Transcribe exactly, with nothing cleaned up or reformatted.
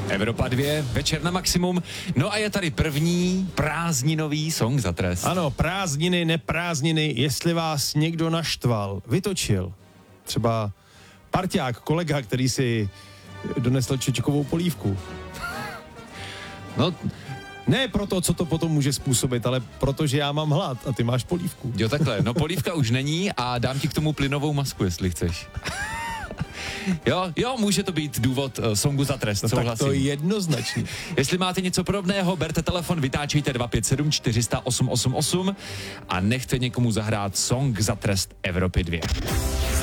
Evropa dva, večer na maximum. No a je tady první prázdninový song za trest. Ano, prázdniny, neprázdniny, jestli vás někdo naštval, vytočil. Třeba parťák, kolega, který si donesl čočkovou polívku. No, ne proto, co to potom může způsobit, ale protože já mám hlad a ty máš polívku. jo takhle, no polívka už není a dám ti k tomu plynovou masku, jestli chceš. Jo, jo, může to být důvod uh, songu za trest, No souhlasím. tak to je jednoznačný. Jestli máte něco podobného, berte telefon, vytáčejte dva pět sedm čtyři nula nula osm osm osm a nechte někomu zahrát song za trest Evropy dva.